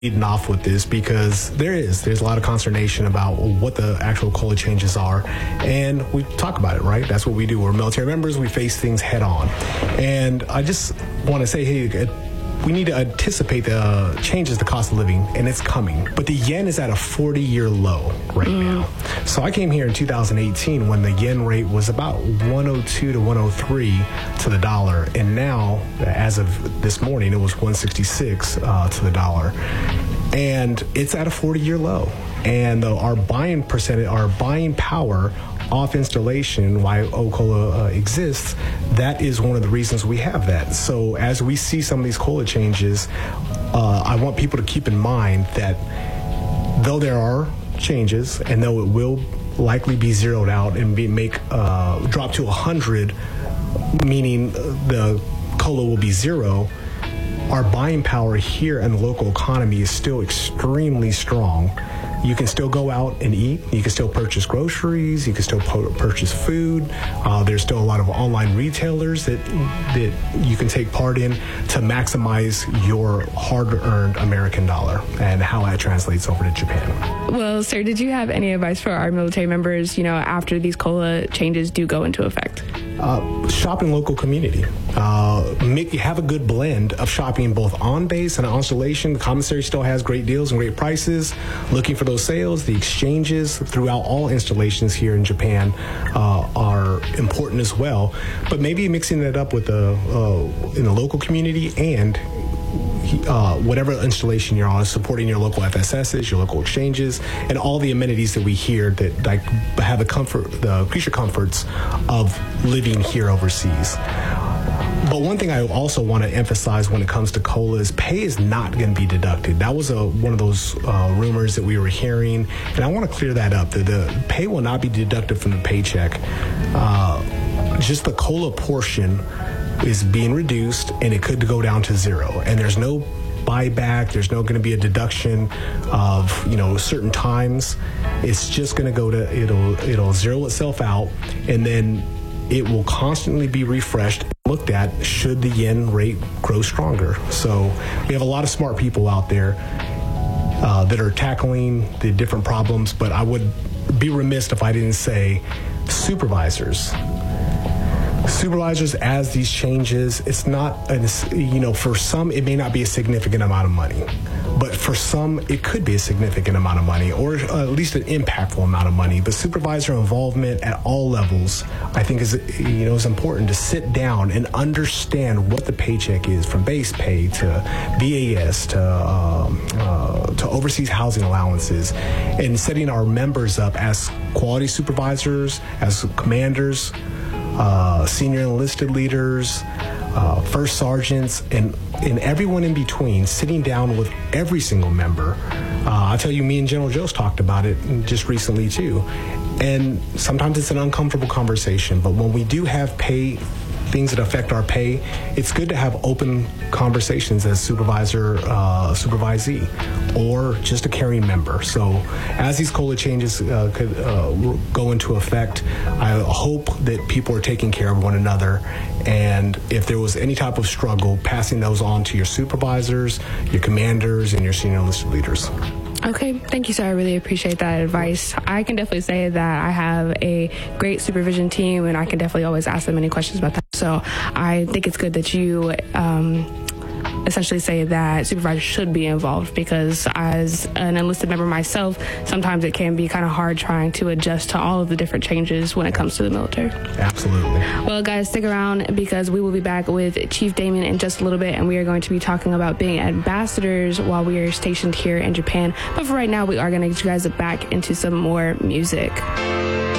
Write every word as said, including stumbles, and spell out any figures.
leading off with this because there is there's a lot of consternation about what the actual COLA changes are, and we talk about it, right? That's what we do. We're military members. We face things head on, and I just want to say, hey, we need to anticipate the uh, changes to cost of living, and it's coming. But the yen is at a forty-year low right mm. now. So I came here in two thousand eighteen when the yen rate was about one oh two to one oh three to the dollar, and now, as of this morning, it was one sixty-six uh, to the dollar, and it's at a forty-year low. And uh, our buying percentage, our buying power off installation, why COLA uh, exists, that is one of the reasons we have that. So as we see some of these COLA changes, uh, I want people to keep in mind that though there are changes, and though it will likely be zeroed out and be make uh, drop to one hundred, meaning the COLA will be zero, our buying power here in the local economy is still extremely strong. You can still go out and eat. You can still purchase groceries. You can still po- purchase food. Uh, there's still a lot of online retailers that that you can take part in to maximize your hard-earned American dollar and how that translates over to Japan. Well, sir, did you have any advice for our military members, you know, after these COLA changes do go into effect? Uh, shop in local community. Uh, make, have a good blend of shopping both on base and on installation. The commissary still has great deals and great prices. Looking for those sales, the exchanges throughout all installations here in Japan uh, are important as well. But maybe mixing it up with the uh, in the local community and Uh, whatever installation you're on, supporting your local F S S's, your local exchanges, and all the amenities that we hear that like have the comfort, the creature comforts of living here overseas. But one thing I also want to emphasize when it comes to COLA is pay is not going to be deducted. That was a, one of those uh, rumors that we were hearing, and I want to clear that up. The, the pay will not be deducted from the paycheck. Uh, just the COLA portion is being reduced, and it could go down to zero. And there's no buyback. There's no going to be a deduction of, you know, certain times. It's just going to go to, it'll it'll zero itself out, and then it will constantly be refreshed, looked at, should the yen rate grow stronger. So we have a lot of smart people out there uh, that are tackling the different problems, but I would be remiss if I didn't say supervisors. Supervisors, as these changes, it's not, you know, for some, it may not be a significant amount of money, but for some, it could be a significant amount of money, or at least an impactful amount of money. But supervisor involvement at all levels, I think, is, you know, is important to sit down and understand what the paycheck is, from base pay to V A S to um, uh, to overseas housing allowances, and setting our members up as quality supervisors, as commanders, Uh, senior enlisted leaders, uh, first sergeants, and, and everyone in between, sitting down with every single member. Uh, I'll tell you, me and General Jost talked about it just recently, too. And sometimes it's an uncomfortable conversation, but when we do have pay, things that affect our pay, it's good to have open conversations as supervisor, uh, supervisee, or just a carrying member. So as these COLA changes uh, could uh, go into effect, I hope that people are taking care of one another, and if there was any type of struggle, passing those on to your supervisors, your commanders, and your senior enlisted leaders. Okay, thank you, sir. I really appreciate that advice. I can definitely say that I have a great supervision team, and I can definitely always ask them any questions about that. So I think it's good that you um, essentially say that supervisors should be involved, because as an enlisted member myself, sometimes it can be kind of hard trying to adjust to all of the different changes when it comes to the military. Absolutely. Well, guys, stick around, because we will be back with Chief Damon in just a little bit, and we are going to be talking about being ambassadors while we are stationed here in Japan. But for right now, we are going to get you guys back into some more music.